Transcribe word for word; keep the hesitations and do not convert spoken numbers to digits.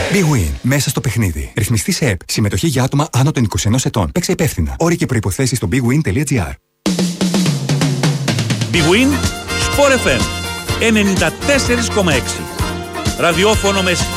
Big Win. Μέσα στο παιχνίδι. Ρυθμιστή σε ΕΠ. Συμμετοχή για άτομα άνω των είκοσι ένα ετών. Παίξε υπεύθυνα. Όροι και προϋποθέσεις στο big win τελεία gr. Big Win Sport εφ εμ ενενήντα τέσσερα κόμμα έξι. Ραδιόφωνο με